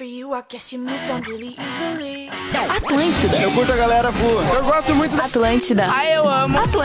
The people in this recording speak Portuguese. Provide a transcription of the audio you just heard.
Atlântida. Eu curto a galera boa. Eu gosto muito da... Atlântida. Ah, eu amo.